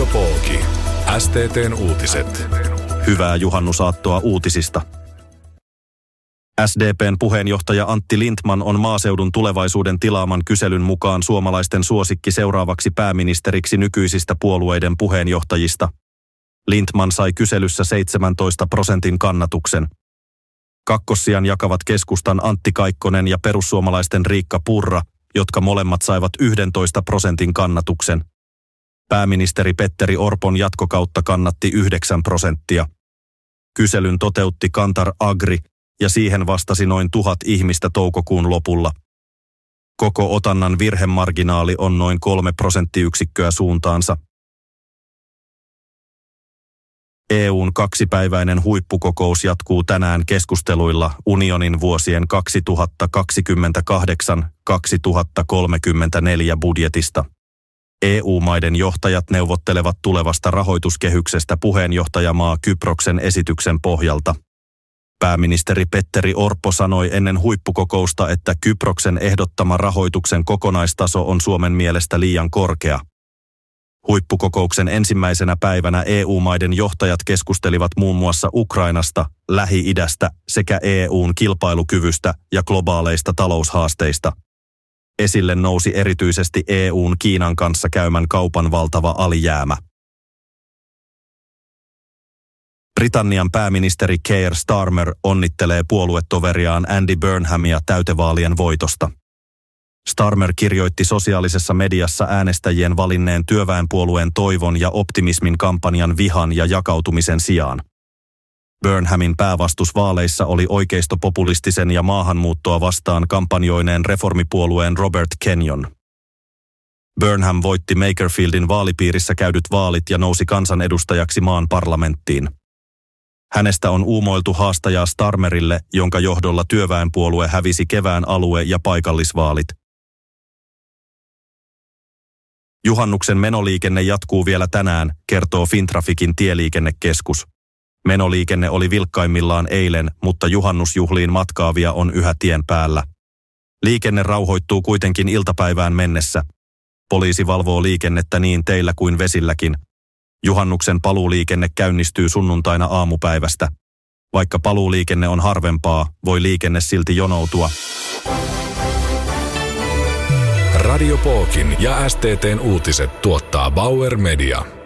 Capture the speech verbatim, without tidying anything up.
Radiopooki. S T T:n uutiset. Hyvää juhannusaattoa uutisista. S D P:n puheenjohtaja Antti Lindtman on Maaseudun Tulevaisuuden tilaaman kyselyn mukaan suomalaisten suosikki seuraavaksi pääministeriksi nykyisistä puolueiden puheenjohtajista. Lindtman sai kyselyssä seitsemäntoista prosentin kannatuksen. Kakkossijan jakavat keskustan Antti Kaikkonen ja perussuomalaisten Riikka Purra, jotka molemmat saivat yksitoista prosentin kannatuksen. Pääministeri Petteri Orpon jatkokautta kannatti yhdeksän prosenttia. Kyselyn toteutti Kantar Agri ja siihen vastasi noin tuhat ihmistä toukokuun lopulla. Koko otannan virhemarginaali on noin kolme prosenttiyksikköä suuntaansa. E U:n kaksipäiväinen huippukokous jatkuu tänään keskusteluilla unionin vuosien kaksituhattakaksikymmentäkahdeksan kaksituhattakolmekymmentäneljä budjetista. E U-maiden johtajat neuvottelevat tulevasta rahoituskehyksestä puheenjohtajamaa Kyproksen esityksen pohjalta. Pääministeri Petteri Orpo sanoi ennen huippukokousta, että Kyproksen ehdottama rahoituksen kokonaistaso on Suomen mielestä liian korkea. Huippukokouksen ensimmäisenä päivänä E U-maiden johtajat keskustelivat muun muassa Ukrainasta, Lähi-idästä sekä E U:n kilpailukyvystä ja globaaleista taloushaasteista. Esille nousi erityisesti E U:n Kiinan kanssa käymän kaupan valtava alijäämä. Britannian pääministeri Keir Starmer onnittelee puoluetoveriaan Andy Burnhamia täytevaalien voitosta. Starmer kirjoitti sosiaalisessa mediassa äänestäjien valinneen työväenpuolueen toivon ja optimismin kampanjan vihan ja jakautumisen sijaan. Burnhamin päävastus vaaleissa oli oikeistopopulistisen ja maahanmuuttoa vastaan kampanjoineen reformipuolueen Robert Kenyon. Burnham voitti Makerfieldin vaalipiirissä käydyt vaalit ja nousi kansanedustajaksi maan parlamenttiin. Hänestä on uumoiltu haastajaa Starmerille, jonka johdolla työväenpuolue hävisi kevään alue- ja paikallisvaalit. Juhannuksen menoliikenne jatkuu vielä tänään, kertoo Fintraficin tieliikennekeskus. Menoliikenne oli vilkkaimmillaan eilen, mutta juhannusjuhliin matkaavia on yhä tien päällä. Liikenne rauhoittuu kuitenkin iltapäivään mennessä. Poliisi valvoo liikennettä niin teillä kuin vesilläkin. Juhannuksen paluuliikenne käynnistyy sunnuntaina aamupäivästä. Vaikka paluuliikenne on harvempaa, voi liikenne silti jonoutua. Radiopookin ja S T T:n uutiset tuottaa Bauer Media.